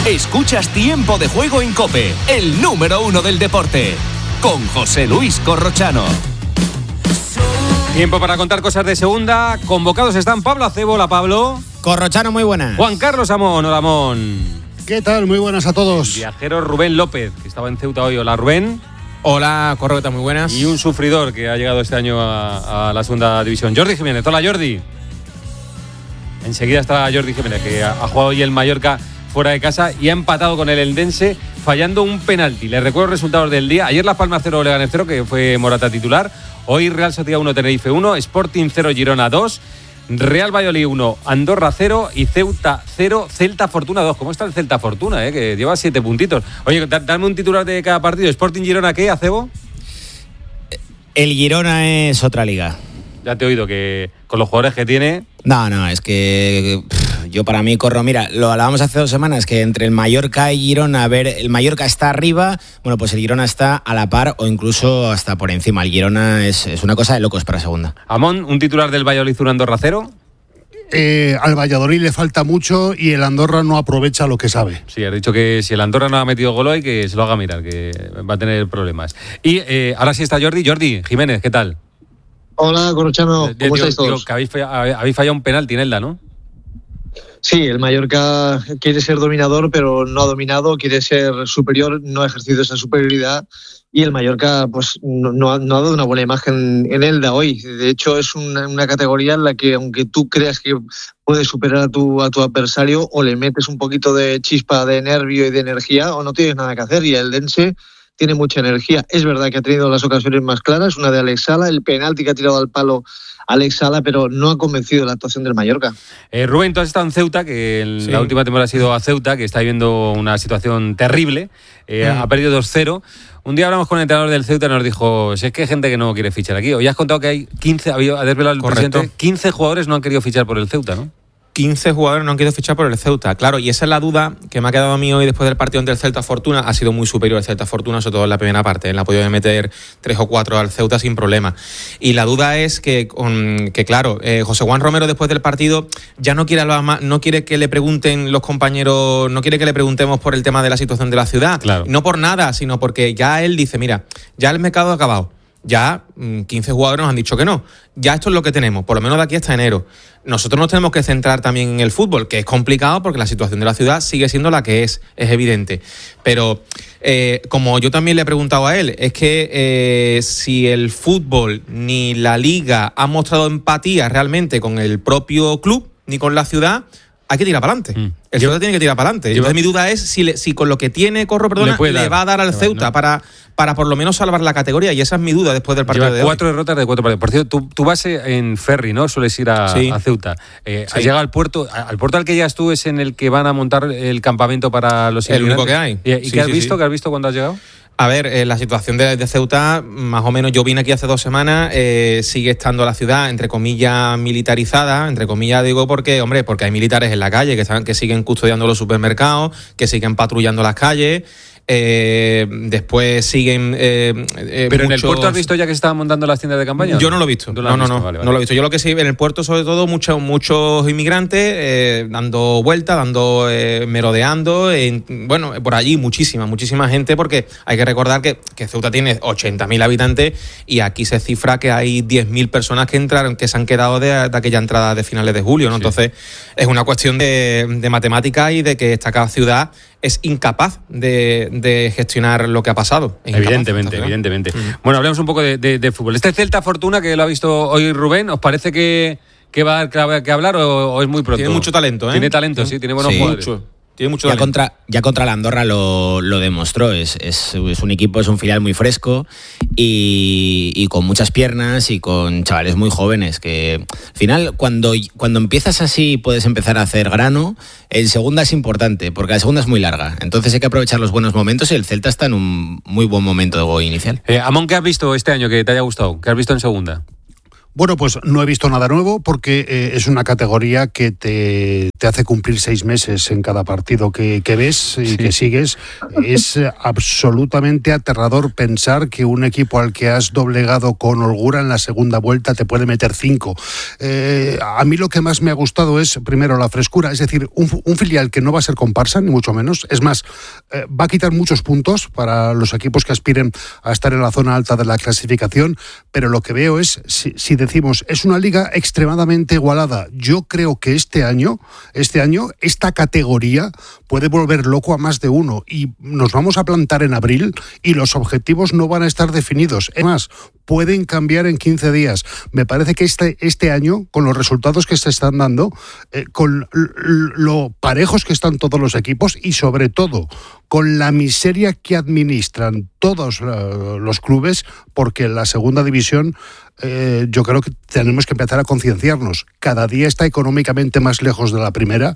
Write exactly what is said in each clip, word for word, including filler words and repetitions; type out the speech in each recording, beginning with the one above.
Escuchas Tiempo de Juego en COPE, el número uno del deporte, con José Luis Corrochano. Tiempo para contar cosas de segunda. Convocados están Pablo Acebo. Hola, Pablo. Corrochano, muy buenas. Juan Carlos Amón. Hola, Amón. ¿Qué tal? Muy buenas a todos. El viajero Rubén López, que estaba en Ceuta hoy. Hola, Rubén. Hola, Corrota, muy buenas. Y un sufridor que ha llegado este año a, a la segunda división, Jordi Jiménez. Hola, Jordi. Enseguida está Jordi Jiménez, que ha, ha jugado hoy el Mallorca fuera de casa y ha empatado con el Eldense fallando un penalti. Les recuerdo los resultados del día. Ayer Las Palmas cero, Leganés cero, que fue Morata titular. Hoy Real Sociedad uno, Tenerife uno, Sporting cero, Girona dos, Real Valladolid uno, Andorra cero y Ceuta cero, Celta Fortuna dos. ¿Cómo está el Celta Fortuna, eh? Que lleva siete puntitos? Oye, dame un titular de cada partido. Sporting Girona, ¿qué, Acebo? El Girona es otra liga. Ya te he oído que con los jugadores que tiene... No, no, es que pff, yo para mí corro... Mira, lo hablábamos hace dos semanas, que entre el Mallorca y Girona, a ver, el Mallorca está arriba, bueno, pues el Girona está a la par o incluso hasta por encima. El Girona es, es una cosa de locos para segunda. Amón, un titular del Valladolid, un Andorra cero. Eh, al Valladolid le falta mucho y el Andorra no aprovecha lo que sabe. Sí, has dicho que si el Andorra no ha metido gol hoy, que se lo haga mirar, que va a tener problemas. Y eh, ahora sí está Jordi. Jordi Jiménez, ¿qué tal? Hola, Corrochano, ¿cómo digo, estáis todos? Digo, que habéis, fallado, habéis fallado un penalti en Elda, ¿no? Sí, el Mallorca quiere ser dominador, pero no ha dominado, quiere ser superior, no ha ejercido esa superioridad, y el Mallorca pues no, no, ha, no ha dado una buena imagen en Elda hoy. De hecho, es una, una categoría en la que, aunque tú creas que puedes superar a tu, a tu adversario, o le metes un poquito de chispa de nervio y de energía, o no tienes nada que hacer, y el Eldense tiene mucha energía. Es verdad que ha tenido las ocasiones más claras, una de Alex Sala, el penalti que ha tirado al palo Alex Sala, pero no ha convencido la actuación del Mallorca. Eh, Rubén, tú has estado en Ceuta, que en sí. la última temporada ha sido a Ceuta, que está viviendo una situación terrible, eh, mm. ha perdido dos cero. Un día hablamos con el entrenador del Ceuta y nos dijo, si es que hay gente que no quiere fichar aquí. Hoy has contado que hay quince, ha desvelado el Correcto. presidente, quince jugadores no han querido fichar por el Ceuta, ¿no? quince jugadores no han querido fichar por el Ceuta, claro, y esa es la duda que me ha quedado a mí hoy después del partido ante el Celta Fortuna. Ha sido muy superior el Celta Fortuna, sobre todo en la primera parte, le ha podido meter tres o cuatro al Ceuta sin problema, y la duda es que, con, que claro, eh, José Juan Romero después del partido ya no quiere hablar más, no quiere que le pregunten los compañeros, no quiere que le preguntemos por el tema de la situación de la ciudad, claro. No por nada, sino porque ya él dice, mira, ya el mercado ha acabado, ya quince jugadores nos han dicho que no, ya esto es lo que tenemos, por lo menos de aquí hasta enero. Nosotros nos tenemos que centrar también en el fútbol, que es complicado porque la situación de la ciudad sigue siendo la que es, es evidente. Pero eh, como yo también le he preguntado a él, es que eh, si el fútbol ni la liga han mostrado empatía realmente con el propio club ni con la ciudad, hay que tirar para adelante. Mm. El Ceuta tiene que tirar para adelante. Entonces mi duda es si, le, si con lo que tiene Corro, perdona, le, le va a dar al Ceuta no. para, para por lo menos salvar la categoría, y esa es mi duda después del partido Lleva de cuatro hoy. derrotas de cuatro partidos. Por cierto, tú, tú vas en ferry, ¿no? Sueles ir a, sí. a Ceuta. Eh, sí. Has llegado al puerto. Al puerto al que llegas tú es en el que van a montar el campamento para los El único que hay. ¿Y, y sí, qué has sí, visto? Sí. ¿Qué has visto cuando has llegado? A ver, eh, la situación de, de Ceuta, más o menos, yo vine aquí hace dos semanas, eh, sigue estando la ciudad, entre comillas, militarizada, entre comillas digo porque, hombre, porque hay militares en la calle que, saben, que siguen custodiando los supermercados, que siguen patrullando las calles. Eh, después siguen eh, eh, pero muchos... en el puerto has visto ya que se estaban montando las tiendas de campaña. Yo no lo he visto, no, no, no, no, vale, vale. no lo he visto. Yo lo que sí, en el puerto sobre todo muchos muchos inmigrantes eh, dando vueltas, dando eh, merodeando, eh, bueno, por allí muchísima, muchísima gente, porque hay que recordar que, que Ceuta tiene ochenta mil habitantes y aquí se cifra que hay diez mil personas que entraron, que se han quedado de, de aquella entrada de finales de julio, ¿no? Sí. Entonces es una cuestión de, de matemática y de que esta cada ciudad es incapaz de, de gestionar lo que ha pasado. Evidentemente, evidentemente. Uh-huh. Bueno, hablemos un poco de, de, de fútbol. Este Celta Fortuna, que lo ha visto hoy Rubén, ¿os parece que, que va a haber que hablar o, o es muy pronto? Tiene mucho talento, ¿eh? Tiene talento, sí, tiene buenos sí. jugadores. Mucho. Tiene mucho ya, contra, ya contra la Andorra lo, lo demostró. Es, es, es un equipo, es un filial muy fresco y, y con muchas piernas y con chavales muy jóvenes que al final cuando, cuando empiezas así puedes empezar a hacer grano. En segunda es importante porque la segunda es muy larga, entonces hay que aprovechar los buenos momentos y el Celta está en un muy buen momento inicial. eh, Amón, ¿qué has visto este año que te haya gustado? ¿Qué has visto en segunda? Bueno, pues no he visto nada nuevo porque eh, es una categoría que te, te hace cumplir seis meses en cada partido que, que ves y sí. que sigues. Es absolutamente aterrador pensar que un equipo al que has doblegado con holgura en la segunda vuelta te puede meter cinco. Eh, a mí lo que más me ha gustado es, primero, la frescura. Es decir, un, un filial que no va a ser comparsa, ni mucho menos. Es más, eh, va a quitar muchos puntos para los equipos que aspiren a estar en la zona alta de la clasificación, pero lo que veo es, si, si decimos, es una liga extremadamente igualada. Yo creo que este año, este año, esta categoría puede volver loco a más de uno y nos vamos a plantar en abril y los objetivos no van a estar definidos. Es más, pueden cambiar en quince días. Me parece que este, este año, con los resultados que se están dando, eh, con lo parejos que están todos los equipos y sobre todo con la miseria que administran todos uh, los clubes, porque en la segunda división eh, yo creo que tenemos que empezar a concienciarnos. Cada día está económicamente más lejos de la primera.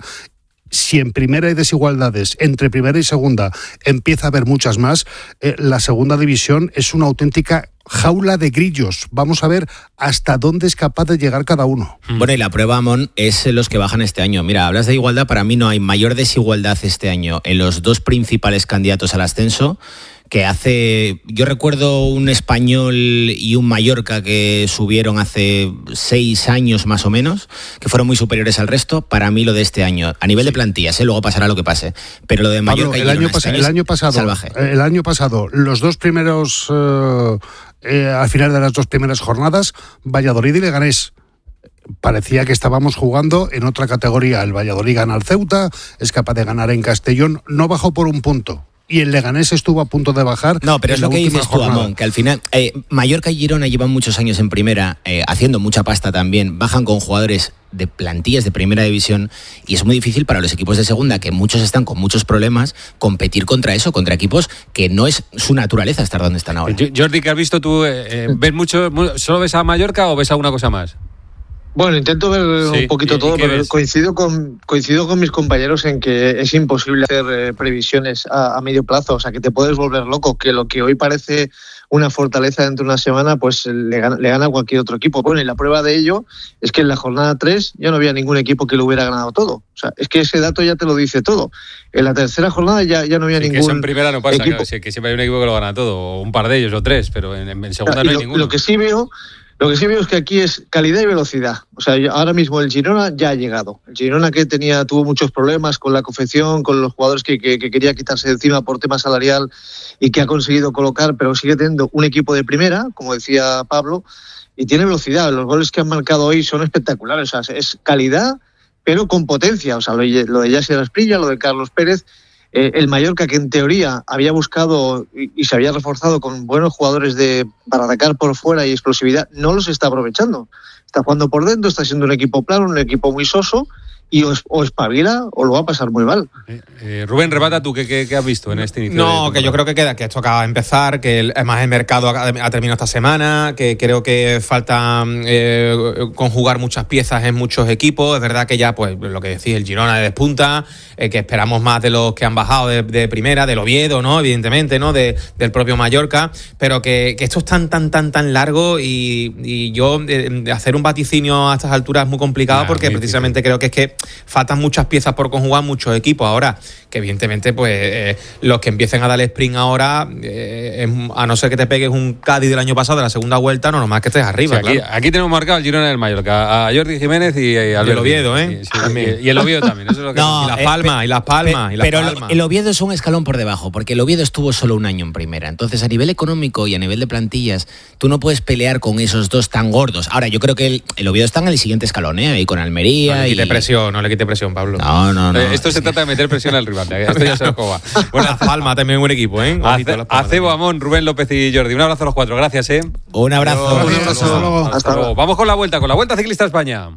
Si en primera hay desigualdades, entre primera y segunda empieza a haber muchas más, eh, la segunda división es una auténtica jaula de grillos. Vamos a ver hasta dónde es capaz de llegar cada uno. Bueno, y la prueba, Amón, es los que bajan este año. Mira, hablas de igualdad, para mí no hay mayor desigualdad este año en los dos principales candidatos al ascenso que hace... Yo recuerdo un Español y un Mallorca que subieron hace seis años más o menos, que fueron muy superiores al resto. Para mí lo de este año, a nivel de plantillas, ¿eh? Luego pasará lo que pase, pero lo de Mallorca Pablo, y el, año pas- este el año pasado salvaje. El año pasado, los dos primeros... Uh, eh, al final de las dos primeras jornadas, Valladolid y Leganés. Parecía que estábamos jugando en otra categoría. El Valladolid gana al Ceuta, es capaz de ganar en Castellón, no bajó por un punto. Y el Leganés estuvo a punto de bajar. No, pero es lo que dices tú, Amón, que al final eh, Mallorca y Girona llevan muchos años en primera, eh, haciendo mucha pasta también, bajan con jugadores de plantillas de primera división y es muy difícil para los equipos de segunda, que muchos están con muchos problemas, competir contra eso, contra equipos que no es su naturaleza estar donde están ahora. Jordi, ¿qué has visto tú? Eh, ¿Ves mucho, solo ves a Mallorca o ves alguna cosa más? Bueno, intento ver sí, un poquito todo, pero ves? coincido con coincido con mis compañeros en que es imposible hacer eh, previsiones a, a medio plazo, o sea, que te puedes volver loco, que lo que hoy parece una fortaleza dentro de una semana, pues le gana, le gana a cualquier otro equipo. Bueno, y la prueba de ello es que en la jornada tres ya no había ningún equipo que lo hubiera ganado todo. O sea, es que ese dato ya te lo dice todo. En la tercera jornada ya, ya no había sí, ningún equipo. Que eso en primera no pasa, claro, que siempre hay un equipo que lo gana todo, o un par de ellos, o tres, pero en, en segunda claro, no hay lo, ninguno. Lo que sí veo... Lo que sí veo es que aquí es calidad y velocidad. O sea, ahora mismo el Girona ya ha llegado. El Girona que tenía tuvo muchos problemas con la confección, con los jugadores que, que, que quería quitarse de encima por tema salarial y que ha conseguido colocar, pero sigue teniendo un equipo de primera, como decía Pablo, y tiene velocidad. Los goles que han marcado hoy son espectaculares. O sea, es calidad, pero con potencia. O sea, lo de, lo de Yasser Asprilla, lo de Carlos Pérez. Eh, el Mallorca, que en teoría había buscado y, y se había reforzado con buenos jugadores de para atacar por fuera y explosividad, no los está aprovechando. Está jugando por dentro, está siendo un equipo plano, un equipo muy soso, y o, o espabila o lo va a pasar muy mal. Eh, eh, Rubén, rebata tú, ¿qué, qué, qué has visto en este inicio? No, que yo creo que queda, que esto acaba de empezar, que el, además el mercado ha, ha terminado esta semana, que creo que falta eh, conjugar muchas piezas en muchos equipos. Es verdad que ya, pues, lo que decís, el Girona de despunta, eh, que esperamos más de los que han bajado de, de primera, del Oviedo, ¿no? Evidentemente, ¿no? De, del propio Mallorca, pero que, que esto es tan, tan, tan, tan largo y, y yo eh, hacer un vaticinio a estas alturas es muy complicado nah, porque precisamente creo que es que faltan muchas piezas por conjugar, muchos equipos ahora, que evidentemente pues eh, los que empiecen a darle sprint ahora, eh, es, a no ser que te pegues un Cádiz del año pasado de la segunda vuelta, no nomás que estés arriba. Sí, aquí, claro. aquí tenemos marcado el Girona del Mallorca, a Jordi Jiménez y, y al Oviedo, ¿eh? Y, sí, y el Oviedo también. Eso es lo que no, y Las eh, Palmas, pe- y Las Palmas, pe- y Las Pero Palmas. el Oviedo es un escalón por debajo, porque el Oviedo estuvo solo un año en primera. Entonces, a nivel económico y a nivel de plantillas, tú no puedes pelear con esos dos tan gordos. Ahora, yo creo que el, el Oviedo está en el siguiente escalón, ¿eh? Ahí con Almería. No le quite y... presión, no le quite presión, Pablo. No, no, no. Eh, esto se trata de meter presión al rival. Esto ya se lo coba. Bueno, Las Palmas también un equipo, ¿eh? Ace- Acebo, Amón, Rubén López y Jordi. Un abrazo a los cuatro. Gracias, ¿eh? Un abrazo. Un abrazo. Hasta luego. Hasta luego. Vamos con la vuelta, con la Vuelta Ciclista España.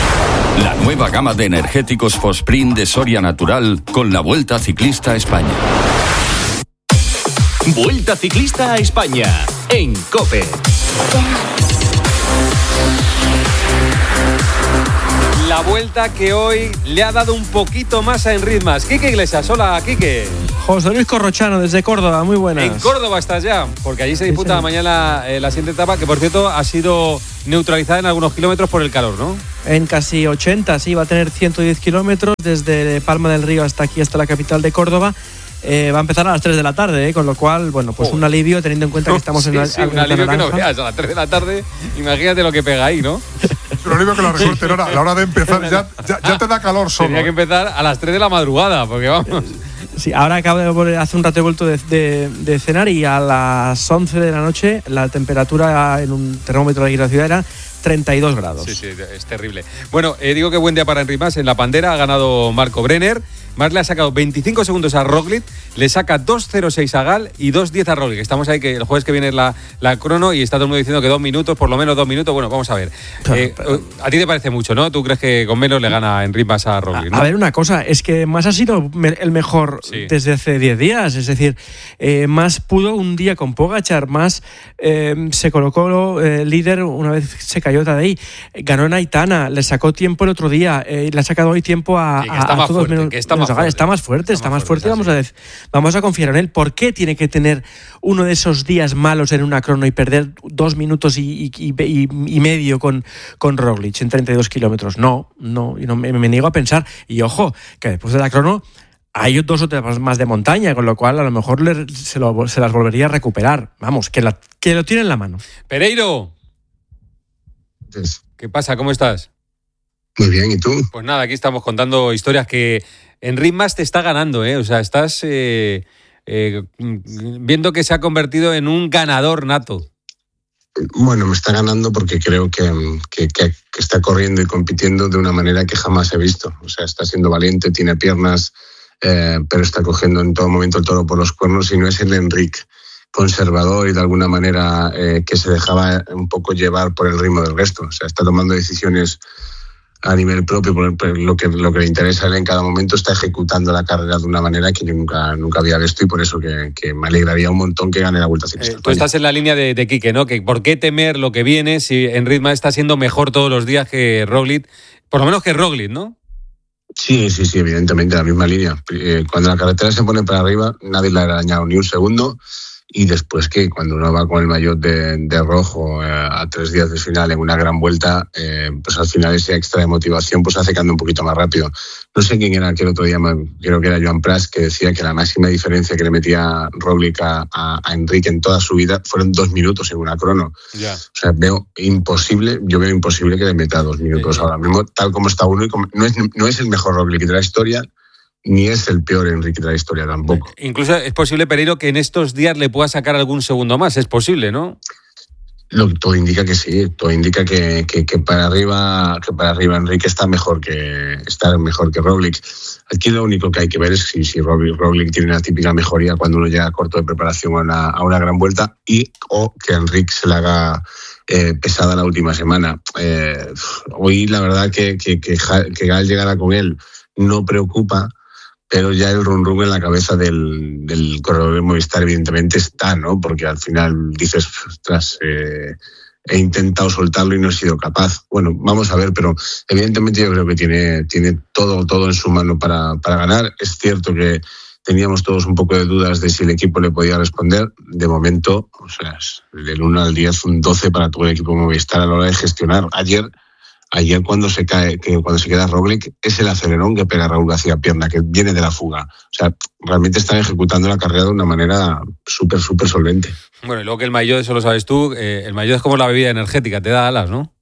La nueva gama de energéticos Fosprint de Soria Natural con la Vuelta Ciclista a España. Vuelta Ciclista a España en COPE. La vuelta que hoy le ha dado un poquito más a Enritmas. Quique Iglesias, hola, Quique. José Luis Corrochano, desde Córdoba, muy buenas. En Córdoba estás ya, porque allí se disputa sí, mañana eh, la siguiente etapa, que por cierto ha sido neutralizada en algunos kilómetros por el calor, ¿no? En casi ochenta, sí, va a tener ciento diez kilómetros desde Palma del Río hasta aquí, hasta la capital de Córdoba. Eh, va a empezar a las tres de la tarde, eh, con lo cual, bueno, pues oh. un alivio teniendo en cuenta que estamos sí, en, la, sí, en un alivio naranja. Que no veas, a las tres de la tarde, imagínate lo que pega ahí, ¿no? Es un alivio que lo recorten ahora, a la hora de empezar ya, ya, ya te da calor solo. Tenía que empezar a las tres de la madrugada, porque vamos. Sí, ahora acabo de volver, hace un rato he vuelto de, de, de cenar y a las once de la noche la temperatura en un termómetro de aquí de la ciudad era treinta y dos grados. Sí, sí, es terrible. Bueno, eh, digo que buen día para Enric Mas. En la Pandera ha ganado Marco Brenner. Mas le ha sacado veinticinco segundos a Roglic, le saca dos cero seis a Gal y dos diez a Roglic. Estamos ahí que el jueves que viene es la, la crono y está todo el mundo diciendo que dos minutos, por lo menos dos minutos. Bueno, vamos a ver. Eh, a ti te parece mucho, ¿no? ¿Tú crees que con menos le gana Enric Mas a Roglic, ¿no? A ver, una cosa, es que Mas ha sido el mejor sí. desde hace diez días. Es decir, eh, Mas pudo un día con Pogačar, Mas eh, se colocó eh, líder una vez se cayó de ahí. Ganó en Aitana, le sacó tiempo el otro día, eh, le ha sacado hoy tiempo a, sí, que está, a, a más todos fuerte, menos, que está, más fuerte. está más fuerte. Está, está más fuerte, fuerte vamos, a decir, vamos a confiar en él. ¿Por qué tiene que tener uno de esos días malos en una crono y perder dos minutos y, y, y, y medio con, con Roglic en treinta y dos kilómetros? No, no, no me, me niego a pensar. Y ojo, que después de la crono hay dos o tres más de montaña, con lo cual a lo mejor le, se, lo, se las volvería a recuperar. Vamos, que, la, que lo tiene en la mano. Pereiro. Yes. ¿Qué pasa? ¿Cómo estás? Muy bien, ¿y tú? Pues nada, aquí estamos contando historias que Enric Mas te está ganando, ¿eh? O sea, estás eh, eh, viendo que se ha convertido en un ganador nato. Bueno, me está ganando porque creo que, que, que, que está corriendo y compitiendo de una manera que jamás he visto. O sea, está siendo valiente, tiene piernas, eh, pero está cogiendo en todo momento el toro por los cuernos y no es el Enric conservador y de alguna manera eh, que se dejaba un poco llevar por el ritmo del resto. O sea, está tomando decisiones a nivel propio, por lo que, lo que le interesa a él en cada momento, está ejecutando la carrera de una manera que yo nunca, nunca había visto y por eso que, que me alegraría un montón que gane la Vuelta Ciclista. Eh, tú estás en la línea de, de Quique, ¿no? Que ¿por qué temer lo que viene si Enric Mas está siendo mejor todos los días que Roglic? Por lo menos que Roglic, ¿no? Sí, sí, sí, evidentemente, la misma línea. Eh, cuando la carretera se pone para arriba, nadie le ha arañado ni un segundo. Y después que cuando uno va con el maillot de, de rojo eh, a tres días de final en una gran vuelta, eh, pues al final ese extra de motivación pues hace que ande un poquito más rápido. No sé quién era aquel otro día, creo que era Joan Pras, que decía que la máxima diferencia que le metía Roglic a, a, a Enric en toda su vida fueron dos minutos en una crono. Yeah. O sea, veo imposible, yo veo imposible que le meta dos minutos sí. ahora mismo, tal como está uno. Y como, no, es, no es el mejor Roglic de la historia, ni es el peor Enrique de la historia tampoco. Incluso es posible, Pereiro, que en estos días le pueda sacar algún segundo más. Es posible, ¿no? Lo, todo indica que sí. Todo indica que, que, que para arriba, que para arriba Enrique está mejor que está mejor que Roglic. Aquí lo único que hay que ver es si, si Roglic, Roglic tiene una típica mejoría cuando uno llega corto de preparación a una, a una gran vuelta y o que Enrique se le haga eh, pesada la última semana. Eh, hoy la verdad que que, que, que Gal llegara con él no preocupa. Pero ya el run run en la cabeza del, del corredor de Movistar evidentemente está, ¿no? Porque al final dices, ostras, eh, he intentado soltarlo y no he sido capaz. Bueno, vamos a ver, pero evidentemente yo creo que tiene, tiene todo, todo en su mano para, para ganar. Es cierto que teníamos todos un poco de dudas de si el equipo le podía responder. De momento, o sea, del uno al diez, un doce para todo el equipo de Movistar a la hora de gestionar. Ayer... Ayer cuando se cae, que cuando se queda Roglic, es el acelerón que pega Raúl García Pierna, que viene de la fuga. O sea, realmente están ejecutando la carrera de una manera súper, súper solvente. Bueno, y luego que el maillot, eso lo sabes tú, eh, el maillot es como la bebida energética, te da alas, ¿no?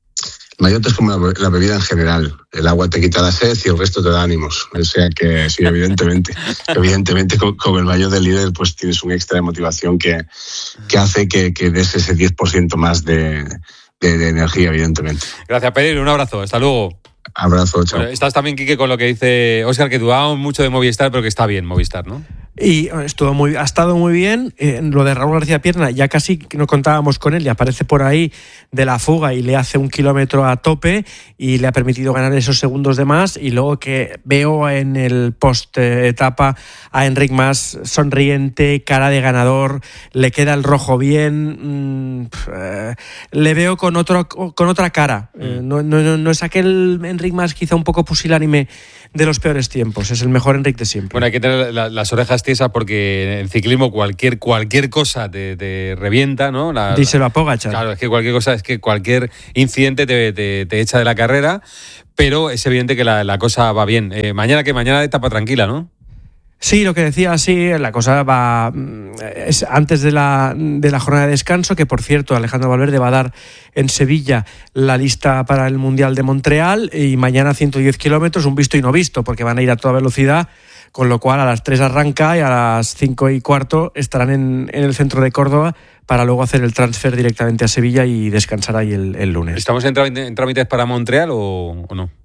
El maillot es como la, la bebida en general. El agua te quita la sed y el resto te da ánimos. O sea que sí, evidentemente. evidentemente con, con el maillot de líder pues tienes un extra de motivación que, que hace que, que des ese diez por ciento más de... De, de energía, evidentemente. Gracias, Pereiro. Un abrazo. Hasta luego. Abrazo, chao. Bueno, estás también, Quique, con lo que dice Óscar, que dudamos mucho de Movistar, pero que está bien Movistar, ¿no? Y estuvo muy, ha estado muy bien. Eh, lo de Raúl García Pierna, ya casi no contábamos con él, y aparece por ahí de la fuga y le hace un kilómetro a tope y le ha permitido ganar esos segundos de más. Y luego que veo en el post-etapa a Enric Mas sonriente, cara de ganador, le queda el rojo bien, mmm, eh, le veo con, otro, con otra cara. Eh, no, no, no es aquel Enric Mas quizá un poco pusilánime de los peores tiempos, es el mejor Enric de siempre. Bueno, hay que tener la, las orejas ciesas porque en ciclismo cualquier cualquier cosa te, te revienta, ¿no? La, Díselo a Pogačar. Claro, es que cualquier cosa, es que cualquier incidente te, te, te echa de la carrera, pero es evidente que la, la cosa va bien. Eh, mañana que mañana etapa tranquila, ¿no? Sí, lo que decía, sí, la cosa va es antes de la, de la jornada de descanso, que por cierto Alejandro Valverde va a dar en Sevilla la lista para el Mundial de Montreal, y mañana ciento diez kilómetros, un visto y no visto, porque van a ir a toda velocidad, con lo cual a las tres arranca y a las cinco y cuarto estarán en, en el centro de Córdoba para luego hacer el transfer directamente a Sevilla y descansar ahí el, el lunes. ¿Estamos en, trámite, en trámites para Montreal o, o no?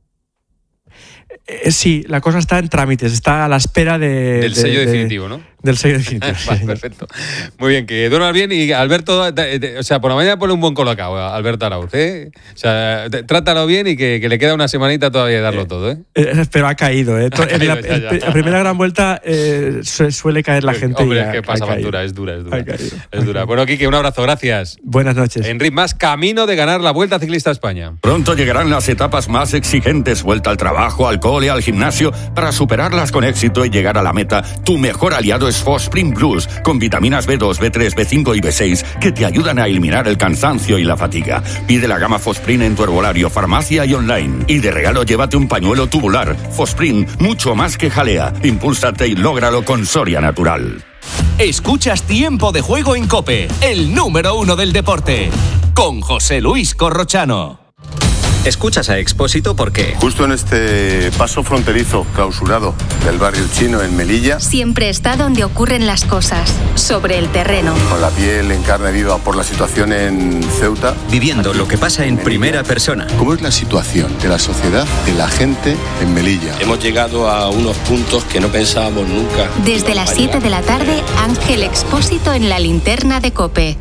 Eh, sí, la cosa está en trámites, está a la espera de, del de, sello de, definitivo, ¿no? Del sello definitivo. Vale, sí. Perfecto. Muy bien, que duermas bien y Alberto, de, de, o sea, por la mañana ponle un buen colocado a Alberto Arauz, ¿eh? O sea, de, trátalo bien y que, que le queda una semanita todavía de darlo eh, todo, ¿eh? eh pero ha caído, ¿eh? Ha caído, en la, ya, ya. el, la primera gran vuelta eh, suele caer la gente. Hombre, y es que ha, pasa ha factura, es dura, es dura. Caído, es dura. Bueno, Quique, un abrazo, gracias. Buenas noches. En Ritmo Más, camino de ganar la Vuelta Ciclista a España. Pronto llegarán las etapas más exigentes, vuelta al trabajo, al cole, al gimnasio. Para superarlas con éxito y llegar a la meta, tu mejor aliado es Fosprin Plus, con vitaminas B dos, B tres, B cinco y B seis que te ayudan a eliminar el cansancio y la fatiga. Pide la gama Fosprin en tu herbolario, farmacia y online. Y de regalo llévate un pañuelo tubular. Fosprin, mucho más que jalea. Impúlsate y lógralo con Soria Natural. Escuchas Tiempo de Juego en COPE, el número uno del deporte, con José Luis Corrochano. Escuchas a Expósito porque justo en este paso fronterizo clausurado del barrio chino en Melilla siempre está donde ocurren las cosas, sobre el terreno, con la piel en carne viva por la situación en Ceuta, viviendo aquí, lo que pasa en, en primera persona. ¿Cómo es la situación de la sociedad, de la gente en Melilla? Hemos llegado a unos puntos que no pensábamos nunca. Desde las siete de la tarde, Ángel Expósito en la linterna de COPE.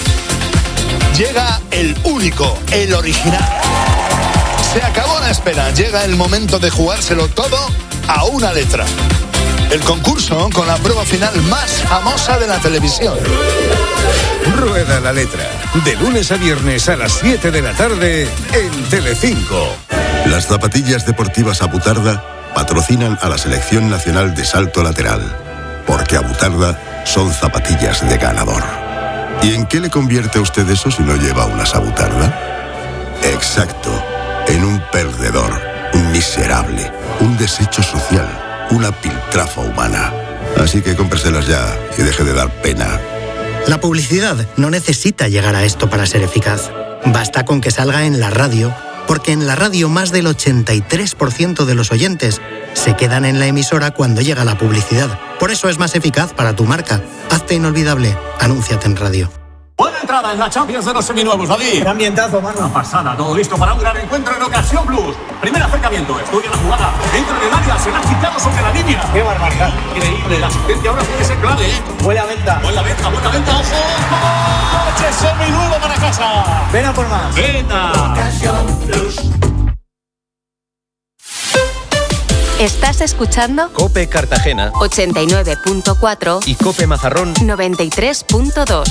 Llega el único, el original. Se acabó la espera, llega el momento de jugárselo todo a una letra. El concurso con la prueba final más famosa de la televisión. Rueda la letra, de lunes a viernes a las siete de la tarde en Telecinco. Las zapatillas deportivas Abutarda patrocinan a la Selección Nacional de Salto Lateral, porque Abutarda son zapatillas de ganador. ¿Y en qué le convierte a usted eso si no lleva unas Abutarda? Exacto. En un perdedor, un miserable, un desecho social, una piltrafa humana. Así que cómpreselas ya y deje de dar pena. La publicidad no necesita llegar a esto para ser eficaz. Basta con que salga en la radio, porque en la radio más del ochenta y tres por ciento de los oyentes se quedan en la emisora cuando llega la publicidad. Por eso es más eficaz para tu marca. Hazte inolvidable. Anúnciate en radio. Buena entrada en la Champions de los seminuevos, David. Gran ambientazo, mano. Una pasada, todo listo para un gran encuentro en Ocasión Plus. Primer acercamiento, estudia la jugada. Entra en el área, se la ha quitado sobre la línea. ¡Qué barbaridad! Increíble, la asistencia ahora puede ser clave, ¿eh? Buena venta. Buena venta, buena venta, ojo. ¡Coche seminuevo para casa! Ven a por más. Venta. Ocasión Plus. ¿Estás escuchando? COPE Cartagena ochenta y nueve punto cuatro y COPE Mazarrón noventa y tres punto dos.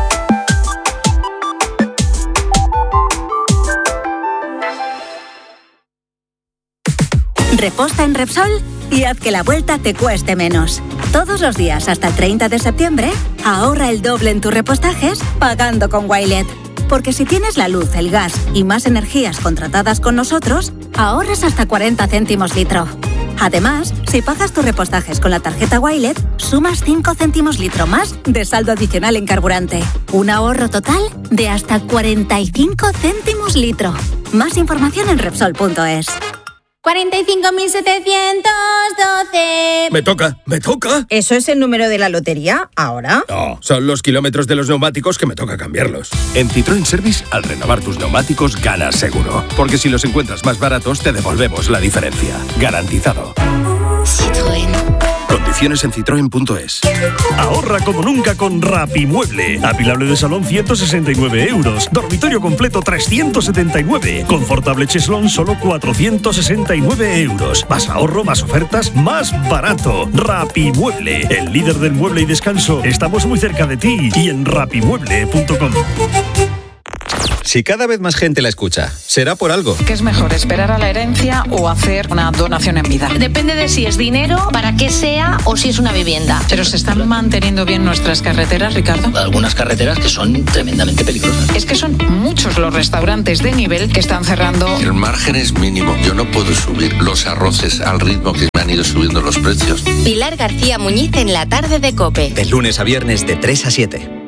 Reposta en Repsol y haz que la vuelta te cueste menos. Todos los días hasta el treinta de septiembre, ahorra el doble en tus repostajes pagando con Wilet. Porque si tienes la luz, el gas y más energías contratadas con nosotros, ahorras hasta cuarenta céntimos litro. Además, si pagas tus repostajes con la tarjeta Wilet, sumas cinco céntimos litro más de saldo adicional en carburante. Un ahorro total de hasta cuarenta y cinco céntimos litro. Más información en Repsol punto es. cuarenta y cinco mil setecientos doce. Me toca, me toca. ¿Eso es el número de la lotería ahora? No, son los kilómetros de los neumáticos que me toca cambiarlos. En Citroën Service, al renovar tus neumáticos, ganas seguro. Porque si los encuentras más baratos, te devolvemos la diferencia. Garantizado. Citroën. Condiciones en citroen punto es. Ahorra como nunca con Rapimueble. Apilable de salón ciento sesenta y nueve euros. Dormitorio completo trescientos setenta y nueve. Confortable cheslón solo cuatrocientos sesenta y nueve euros. Más ahorro, más ofertas, más barato. Rapimueble, el líder del mueble y descanso. Estamos muy cerca de ti y en rapimueble punto com. Si cada vez más gente la escucha, será por algo. ¿Qué es mejor, esperar a la herencia o hacer una donación en vida? Depende de si es dinero, para qué sea o si es una vivienda. ¿Pero se están manteniendo bien nuestras carreteras, Ricardo? Algunas carreteras que son tremendamente peligrosas. Es que son muchos los restaurantes de nivel que están cerrando. El margen es mínimo. Yo no puedo subir los arroces al ritmo que me han ido subiendo los precios. Pilar García Muñiz en la tarde de COPE. De lunes a viernes de tres a siete.